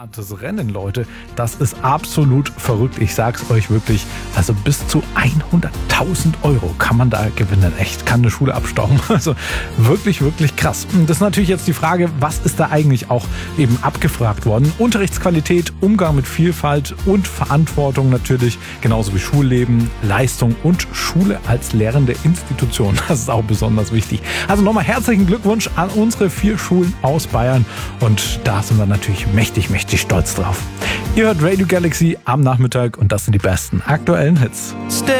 Hartes Rennen, Leute. Das ist absolut verrückt. Ich sag's euch wirklich. Also bis zu 100.000 Euro kann man da gewinnen. Echt, kann eine Schule abstauben. Also wirklich, wirklich krass. Das ist natürlich jetzt die Frage, was ist da eigentlich auch eben abgefragt worden? Unterrichtsqualität, Umgang mit Vielfalt und Verantwortung natürlich. Genauso wie Schulleben, Leistung und Schule als lehrende Institution. Das ist auch besonders wichtig. Also nochmal herzlichen Glückwunsch an unsere 4 Schulen aus Bayern. Und da sind wir natürlich mächtig, mächtig stolz drauf. Ihr hört Radio Galaxy am Nachmittag und das sind die besten aktuellen Hits.